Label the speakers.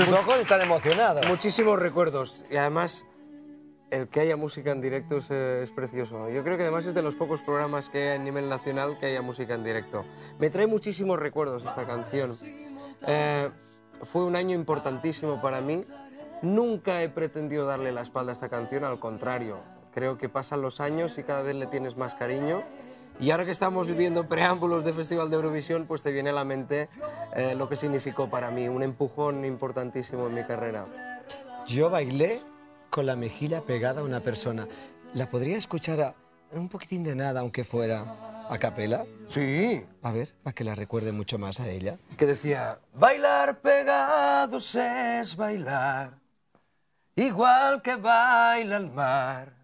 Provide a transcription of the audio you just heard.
Speaker 1: Tus ojos están emocionados.
Speaker 2: Muchísimos recuerdos. Y además, el que haya música en directo es precioso. Yo creo que además es de los pocos programas que hay a nivel nacional que haya música en directo. Me trae muchísimos recuerdos esta canción. Fue un año importantísimo para mí. Nunca he pretendido darle la espalda a esta canción, al contrario. Creo que pasan los años y cada vez le tienes más cariño. Y ahora que estamos viviendo preámbulos de Festival de Eurovisión, pues te viene a la mente lo que significó para mí, un empujón importantísimo en mi carrera.
Speaker 1: Yo bailé con la mejilla pegada a una persona. ¿La podría escuchar un poquitín de nada, aunque fuera a capela?
Speaker 2: Sí.
Speaker 1: A ver, para que la recuerde mucho más a ella.
Speaker 2: Que decía, bailar pegados es bailar, igual que baila el mar.